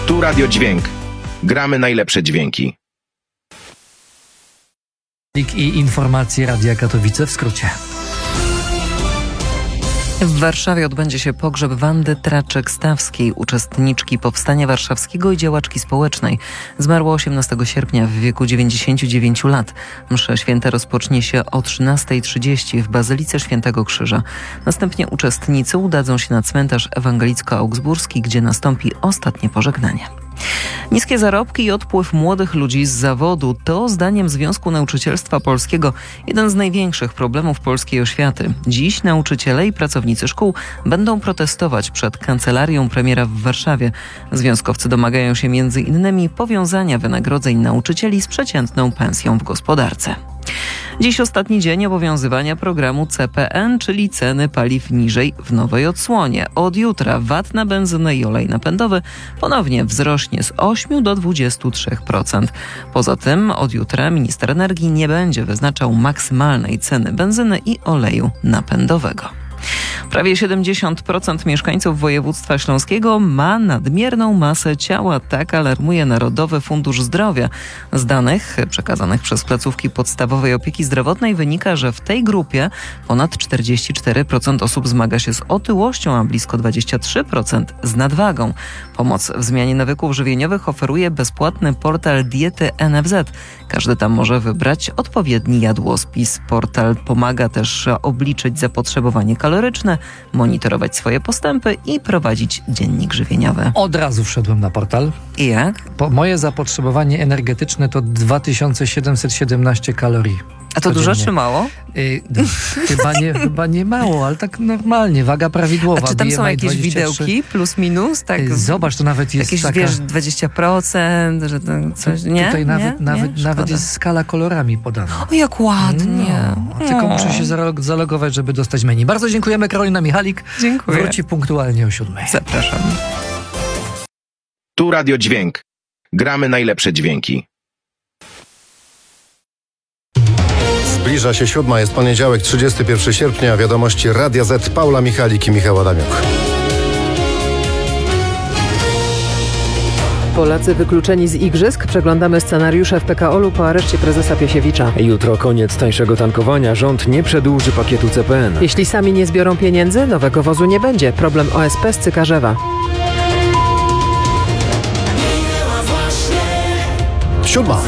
Tu Radio Dźwięk. Gramy najlepsze dźwięki. I informacje Radia Katowice w skrócie. W Warszawie odbędzie się pogrzeb Wandy Traczek-Stawskiej, uczestniczki Powstania Warszawskiego i działaczki społecznej. Zmarła 18 sierpnia w wieku 99 lat. Msza święta rozpocznie się o 13:30 w Bazylice Świętego Krzyża. Następnie uczestnicy udadzą się na cmentarz ewangelicko-augsburski, gdzie nastąpi ostatnie pożegnanie. Niskie zarobki i odpływ młodych ludzi z zawodu to, zdaniem Związku Nauczycielstwa Polskiego, jeden z największych problemów polskiej oświaty. Dziś nauczyciele i pracownicy szkół będą protestować przed kancelarią premiera w Warszawie. Związkowcy domagają się m.in. powiązania wynagrodzeń nauczycieli z przeciętną pensją w gospodarce. Dziś ostatni dzień obowiązywania programu CPN, czyli ceny paliw niżej w nowej odsłonie. Od jutra VAT na benzynę i olej napędowy ponownie wzrośnie z 8 do 23%. Poza tym od jutra minister energii nie będzie wyznaczał maksymalnej ceny benzyny i oleju napędowego. Prawie 70% mieszkańców województwa śląskiego ma nadmierną masę ciała, tak alarmuje Narodowy Fundusz Zdrowia. Z danych przekazanych przez placówki podstawowej opieki zdrowotnej wynika, że w tej grupie ponad 44% osób zmaga się z otyłością, a blisko 23% z nadwagą. Pomoc w zmianie nawyków żywieniowych oferuje bezpłatny portal Diety NFZ. Każdy tam może wybrać odpowiedni jadłospis. Portal pomaga też obliczyć zapotrzebowanie kaloryczne, monitorować swoje postępy i prowadzić dziennik żywieniowy. Od razu wszedłem na portal. I jak? Moje zapotrzebowanie energetyczne to 2717 kalorii. A to codziennie. dużo czy mało? Chyba nie mało, ale tak normalnie, waga prawidłowa. A czy tam są BMI jakieś 23. widełki, plus minus? Tak, Zobacz, to nawet jest jakieś, taka... 20%, że to coś... Nie? Tutaj nawet Szkoda. jest skala kolorami podana. O, jak ładnie. Tylko muszę się zalogować, żeby dostać menu. Bardzo dziękujemy. Karolina Michalik. Dziękuję. Wróci punktualnie o 7:00. Zapraszam. Tu Radio Dźwięk. Gramy najlepsze dźwięki. Zbliża się 7:00, jest poniedziałek, 31 sierpnia. Wiadomości Radia Z, Paula Michalik i Michał Adamiuk. Polacy wykluczeni z igrzysk. Przeglądamy scenariusze w PKO-u po areszcie prezesa Piesiewicza. Jutro koniec tańszego tankowania. Rząd nie przedłuży pakietu CPN. Jeśli sami nie zbiorą pieniędzy, nowego wozu nie będzie. Problem OSP z Cykarzewa. 7:00.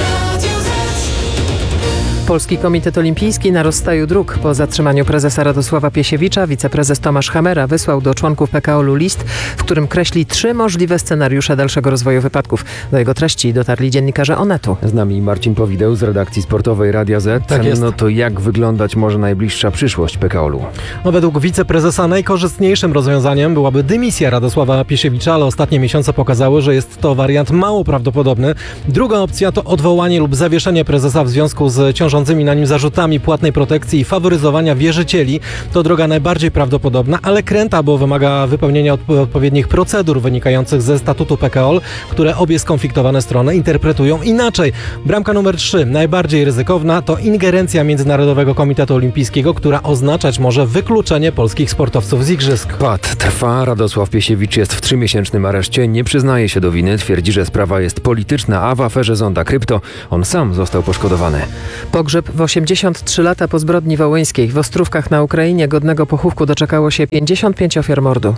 Polski Komitet Olimpijski na rozstaju dróg. Po zatrzymaniu prezesa Radosława Piesiewicza wiceprezes Tomasz Hamera wysłał do członków PKO-u list, w którym kreśli 3 możliwe scenariusze dalszego rozwoju wypadków. Do jego treści dotarli dziennikarze Onetu. Z nami Marcin Powideł z redakcji sportowej Radia Z. Tak jest. No to jak wyglądać może najbliższa przyszłość PKO-u? No, według wiceprezesa najkorzystniejszym rozwiązaniem byłaby dymisja Radosława Piesiewicza, ale ostatnie miesiące pokazały, że jest to wariant mało prawdopodobny. Druga opcja to odwołanie lub zawieszenie prezesa w związku z ciążącymi na nim zarzutami płatnej protekcji i faworyzowania wierzycieli. To droga najbardziej prawdopodobna, ale kręta, bo wymaga wypełnienia odpowiednich procedur wynikających ze statutu PKO, które obie skonfliktowane strony interpretują inaczej. Bramka numer 3, najbardziej ryzykowna, to ingerencja Międzynarodowego Komitetu Olimpijskiego, która oznaczać może wykluczenie polskich sportowców z igrzysk. Pad trwa. Radosław Piesiewicz jest w 3-miesięcznym areszcie. Nie przyznaje się do winy. Twierdzi, że sprawa jest polityczna, a w aferze Zonda Krypto on sam został poszkodowany. Pogrzeb w 83 lata po zbrodni wołyńskiej. W Ostrówkach na Ukrainie godnego pochówku doczekało się 55 ofiar mordu.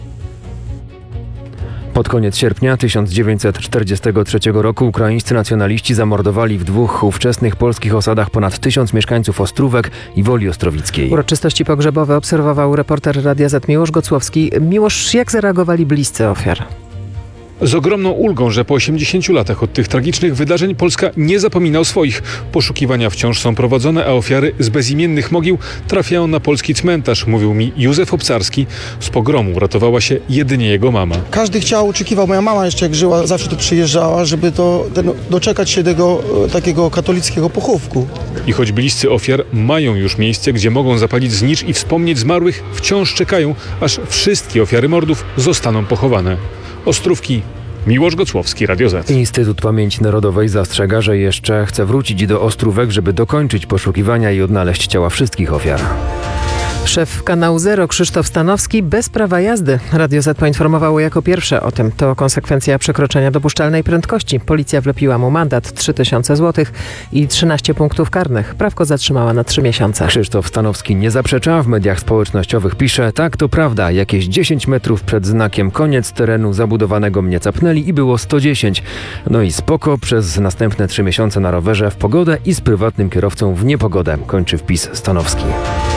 Pod koniec sierpnia 1943 roku ukraińscy nacjonaliści zamordowali w 2 ówczesnych polskich osadach ponad 1000 mieszkańców Ostrówek i Woli Ostrowickiej. Uroczystości pogrzebowe obserwował reporter Radia Z Miłosz Gocłowski. Miłosz, jak zareagowali bliscy ofiar? Z ogromną ulgą, że po 80 latach od tych tragicznych wydarzeń Polska nie zapomina o swoich. Poszukiwania wciąż są prowadzone, a ofiary z bezimiennych mogił trafiają na polski cmentarz, mówił mi Józef Obcarski. Z pogromu uratowała się jedynie jego mama. Każdy oczekiwał, moja mama jeszcze jak żyła, zawsze tu przyjeżdżała, żeby doczekać się tego takiego katolickiego pochówku. I choć bliscy ofiar mają już miejsce, gdzie mogą zapalić znicz i wspomnieć zmarłych, wciąż czekają, aż wszystkie ofiary mordów zostaną pochowane. Ostrówki, Miłosz Gocłowski, Radio Z. Instytut Pamięci Narodowej zastrzega, że jeszcze chce wrócić do Ostrówek, żeby dokończyć poszukiwania i odnaleźć ciała wszystkich ofiar. Szef Kanału Zero Krzysztof Stanowski bez prawa jazdy. Radio Z poinformowało jako pierwsze o tym. To konsekwencja przekroczenia dopuszczalnej prędkości. Policja wlepiła mu mandat 3000 zł i 13 punktów karnych. Prawko zatrzymała na 3 miesiące. Krzysztof Stanowski nie zaprzecza. W mediach społecznościowych pisze: tak, to prawda, jakieś 10 metrów przed znakiem koniec terenu zabudowanego mnie capnęli i było 110. No i spoko, przez następne 3 miesiące na rowerze w pogodę i z prywatnym kierowcą w niepogodę, kończy wpis Stanowski.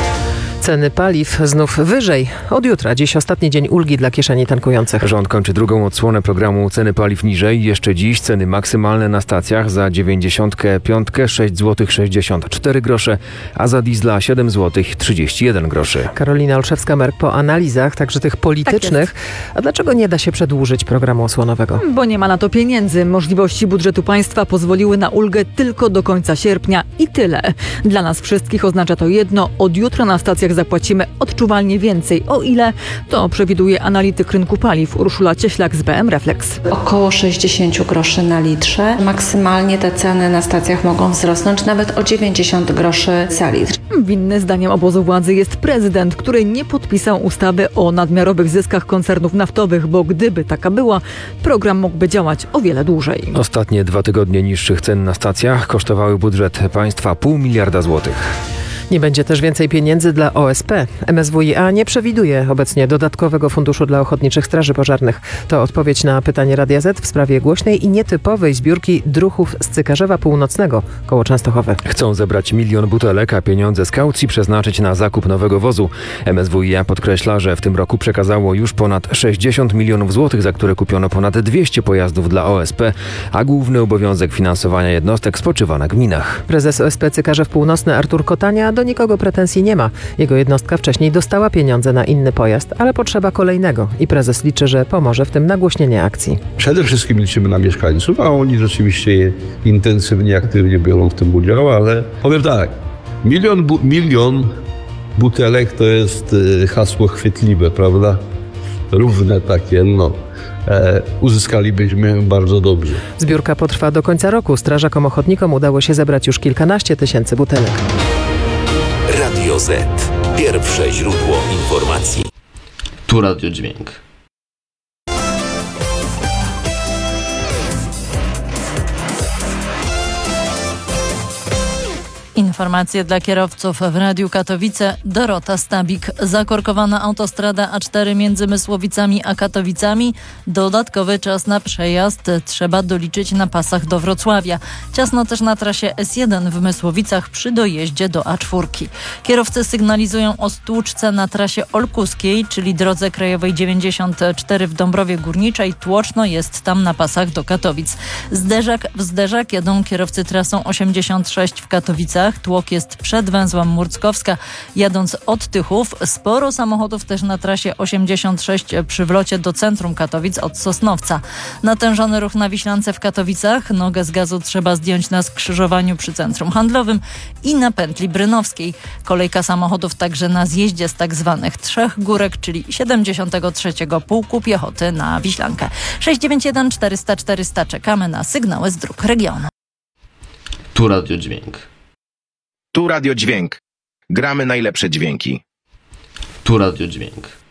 Ceny paliw znów wyżej. Od jutra, dziś ostatni dzień ulgi dla kieszeni tankujących. Rząd kończy drugą odsłonę programu Ceny paliw niżej. Jeszcze dziś ceny maksymalne na stacjach za 95 6 zł 64 grosze, a za diesla 7 zł 31 groszy. Karolina Olszewska-Merk po analizach, także tych politycznych. A dlaczego nie da się przedłużyć programu osłonowego? Bo nie ma na to pieniędzy. Możliwości budżetu państwa pozwoliły na ulgę tylko do końca sierpnia i tyle. Dla nas wszystkich oznacza to jedno: od jutra na stacjach zapłacimy odczuwalnie więcej. O ile? To przewiduje analityk rynku paliw Urszula Cieślak z BM Reflex. Około 60 groszy na litrze. Maksymalnie te ceny na stacjach mogą wzrosnąć nawet o 90 groszy za litr. Winny zdaniem obozu władzy jest prezydent, który nie podpisał ustawy o nadmiarowych zyskach koncernów naftowych, bo gdyby taka była, program mógłby działać o wiele dłużej. Ostatnie 2 tygodnie niższych cen na stacjach kosztowały budżet państwa 0,5 miliarda złotych. Nie będzie też więcej pieniędzy dla OSP. MSWiA nie przewiduje obecnie dodatkowego funduszu dla ochotniczych straży pożarnych. To odpowiedź na pytanie Radia Z w sprawie głośnej i nietypowej zbiórki druhów z Cykarzewa Północnego koło Częstochowy. Chcą zebrać 1 000 000 butelek, a pieniądze z kaucji przeznaczyć na zakup nowego wozu. MSWiA podkreśla, że w tym roku przekazało już ponad 60 milionów złotych, za które kupiono ponad 200 pojazdów dla OSP, a główny obowiązek finansowania jednostek spoczywa na gminach. Prezes OSP Cykarzew Północny Artur Kotania do nikogo pretensji nie ma. Jego jednostka wcześniej dostała pieniądze na inny pojazd, ale potrzeba kolejnego i prezes liczy, że pomoże w tym nagłośnienie akcji. Przede wszystkim liczymy na mieszkańców, a oni rzeczywiście intensywnie, aktywnie biorą w tym udział, ale powiem tak, milion butelek to jest hasło chwytliwe, prawda? Równe takie, uzyskalibyśmy bardzo dobrze. Zbiórka potrwa do końca roku. Strażakom ochotnikom udało się zebrać już kilkanaście tysięcy butelek. Radio Z. Pierwsze źródło informacji. Tu Radio Dźwięk. Informacje dla kierowców w Radiu Katowice. Dorota Stabik. Zakorkowana autostrada A4 między Mysłowicami a Katowicami. Dodatkowy czas na przejazd trzeba doliczyć na pasach do Wrocławia. Ciasno też na trasie S1 w Mysłowicach przy dojeździe do A4. Kierowcy sygnalizują o stłuczce na trasie olkuskiej, czyli drodze krajowej 94 w Dąbrowie Górniczej. Tłoczno jest tam na pasach do Katowic. Zderzak w zderzak jadą kierowcy trasą 86 w Katowicach. Tłok jest przed węzłem Murckowska. Jadąc od Tychów, sporo samochodów też na trasie 86 przy wlocie do centrum Katowic od Sosnowca. Natężony ruch na Wiślance w Katowicach. Nogę z gazu trzeba zdjąć na skrzyżowaniu przy centrum handlowym i na pętli brynowskiej. Kolejka samochodów także na zjeździe z tak zwanych Trzech Górek, czyli 73. Pułku Piechoty na Wiślankę. 691 400 400. Czekamy na sygnały z dróg regionu. Tu Radio Dźwięk. Tu Radio Dźwięk. Gramy najlepsze dźwięki. Tu Radio Dźwięk.